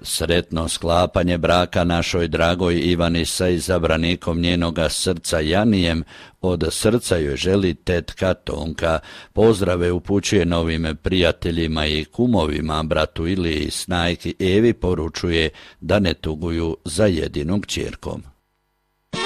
Sretno sklapanje braka našoj dragoj Ivani sa izabranikom njenoga srca Janijem, od srca joj želi tetka Tonka. Pozdrave upućuje novim prijateljima i kumovima, bratu Iliji i snajki Evi poručuje da ne tuguju za jedinom kćerkom.